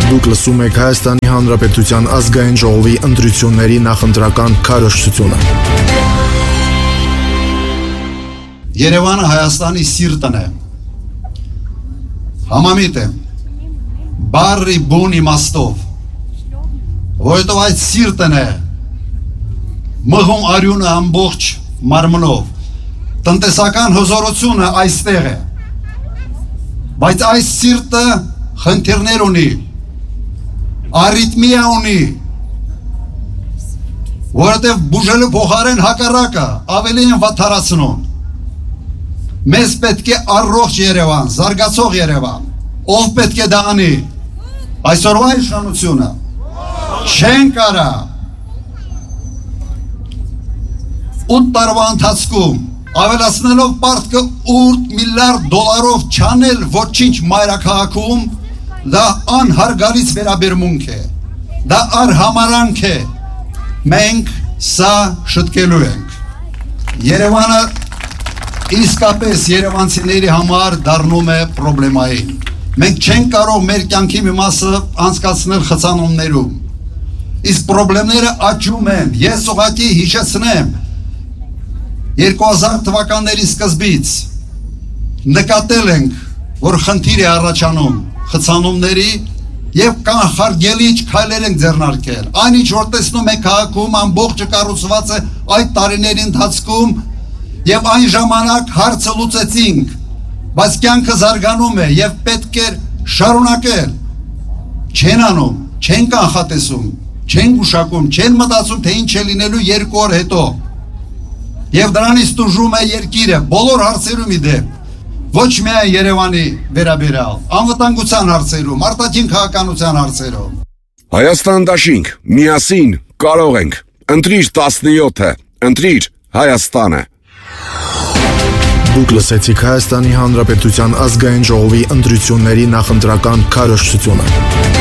Դուք լսում եք Հայաստանի Հանրապետության ազգային ժողովի ընտրությունների նախընտրական քարոզչությունը։ Երևանը Հայաստանի սիրտն է։ Համամիտ է։ Բարի բուն իմաստով։ Որովհետև այդ սիրտն է մղում արյունը ամբողջ մարմնով։ Տնտեսական հզորությունը այստեղ է։ Բայց այս սիրտը խնդիրներ ունի։ Արիթմիա ունի, որովհետև բուժելու փոխարեն հակառակը ավելի են վատթարացնում։ Մեզ պետք է առողջ Երևան, զարգացող Երևան, ով պետք է դա անի։ Այսօրվա իշխանությունը չեն կարա 8 տարվա ընթացքում ավելացնելով պարտքը 8 միլիարդ դոլարով չանել ոչինչ մայրաքաղաքում, դա անհարգալից վերաբերմունք է, դա արհամարանք է, մենք սա շտկելու ենք։ Երևանը իսկապես երևանցիների համար դառնում է պրոբլեմային։ Մենք չենք կարող մեր կյանքի մի մասը անցկացնել խցանումներում։ Իսկ պրոբլեմները աճում են, ես ուղղակի հիշեցնեմ 2000 թվականների սկզբից նկատել ենք, որ խնդիր է առաջանում խցանումների և կանխարգելիչ քայլեր ենք ձեռնարկել։ Այն ինչ որ տեսնում եք քաղաքում ամբողջը կառուցված է այդ տարիների ընթացքում և այն ժամանակ հարցը լուծեցինք, բայց կյանքը զարգանում է և պետք է շարունակել։ Չեն անում, չեն կանխատեսում, չեն գուշակում, չեն մտածում, թե ինչ է լինելու 2 օր հետո։ Եվ դրանից տուժում է երկիրը, բոլոր հարցերում ի դեպ, ոչ միայն Երևանի վերաբերյալ, անվտանգության հարցերում, արտաքին քաղաքականության հարցերում։ Հայաստան դաշինք, միասին կարող ենք, ընտրիր 17-ը, ընտրիր Հայաստանը։ Դուք լսեցիք Հայաստանի Հանրապետության ազգային ժողովի ընտրությունների նախընտրական քարոզչությունը։